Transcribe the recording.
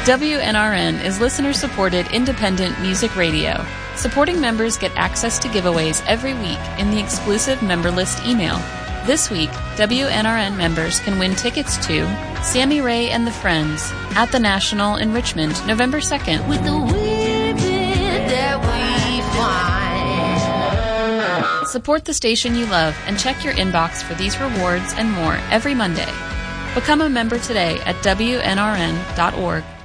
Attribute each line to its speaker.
Speaker 1: WNRN is listener-supported independent music radio. Supporting members get access to giveaways every week in the exclusive member list email. This week, WNRN members can win tickets to Sammy Ray and the Friends at the National in Richmond, November 2nd.
Speaker 2: With the wind that we fly.
Speaker 1: Support the station you love and check your inbox for these rewards and more every Monday. Become a member today at WNRN.org.